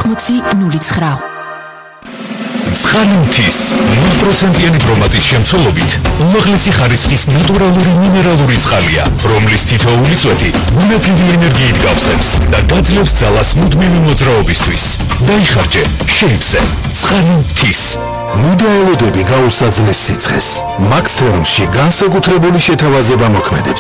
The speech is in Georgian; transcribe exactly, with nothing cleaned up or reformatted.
ოცდაოთხ ნული ცხრა. ცხალი მთის ნულ პროცენტიანი ბრომატის შემცველობით უმაღლესი ხარისხის ნატურალური მინერალური წყალია, რომლის თითოეული წვეთი ბუნებრივი ენერგიით გავსებს და გაძლევს ძალას მუდმივი მოძრაობისთვის. დაიხარჯე, შეივსე. ცხალი მთის. მუდაელოდები გაუსაძლეს სიცხეს. Max Thermში განსაკუთრებული შეთავაზება მოქმედებს.